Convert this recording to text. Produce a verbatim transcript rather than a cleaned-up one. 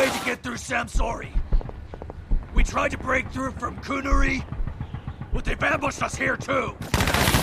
way to get through Samsori. We tried to break through from Kunuri, but they've ambushed us here too.